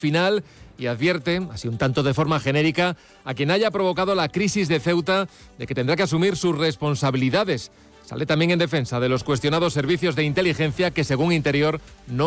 final y advierte, así un tanto de forma genérica, a quien haya provocado la crisis de Ceuta de que tendrá que asumir sus responsabilidades. Sale también en defensa de los cuestionados servicios de inteligencia que, según Interior, no